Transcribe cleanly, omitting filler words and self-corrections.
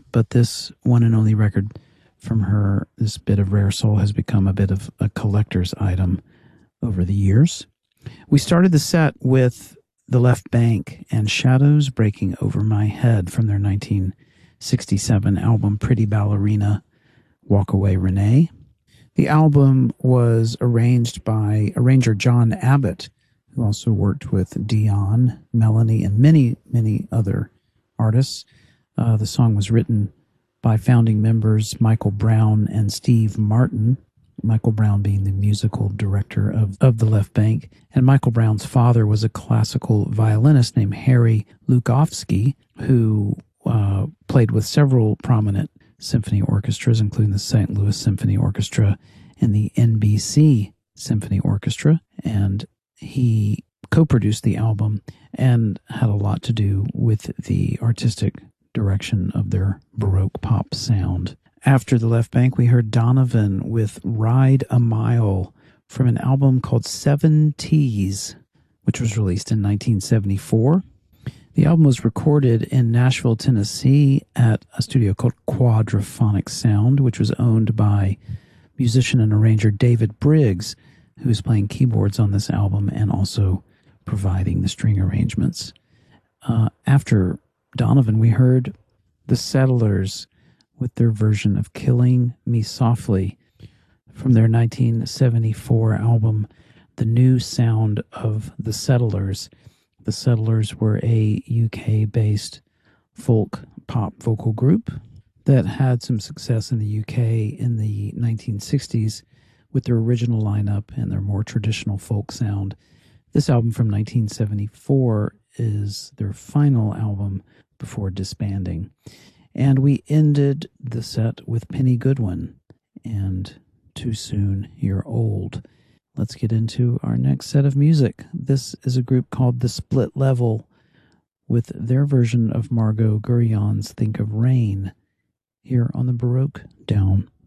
but this one and only record from her, this bit of rare soul, has become a bit of a collector's item over the years. We started the set with The Left Bank and Shadows Breaking Over My Head from their 1967 album Pretty Ballerina, Walk Away Renee. The album was arranged by arranger John Abbott, who also worked with Dion, Melanie, and many, many other artists. The song was written by founding members Michael Brown and Steve Martin, Michael Brown being the musical director of The Left Bank. And Michael Brown's father was a classical violinist named Harry Lukowski, who played with several prominent symphony orchestras, including the St. Louis Symphony Orchestra and the NBC Symphony Orchestra. And he co-produced the album and had a lot to do with the artistic direction of their Baroque pop sound. After The Left Bank, we heard Donovan with Ride a Mile from an album called Seven Teas, which was released in 1974. The album was recorded in Nashville, Tennessee at a studio called Quadraphonic Sound, which was owned by musician and arranger David Briggs, who was playing keyboards on this album and also providing the string arrangements. After Donovan, we heard The Settlers with their version of Killing Me Softly from their 1974 album, The New Sound of the Settlers. The Settlers were a UK-based folk pop vocal group that had some success in the UK in the 1960s with their original lineup and their more traditional folk sound. This album from 1974 is their final album before disbanding. And we ended the set with Penny Goodwin and Too Soon You're Old. Let's get into our next set of music. This is a group called The Split Level with their version of Margot Gurion's Think of Rain here on the Baroque Down.